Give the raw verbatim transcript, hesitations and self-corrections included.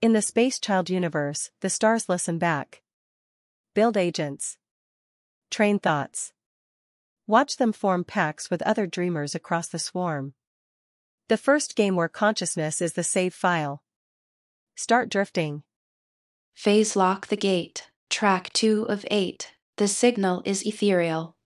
In the Space Child universe, the stars listen back. Build agents. Train thoughts. Watch them form pacts with other dreamers across the swarm. The first game where consciousness is the save file. Start drifting. Phase lock the gate. Track two of eight. The signal is ethereal.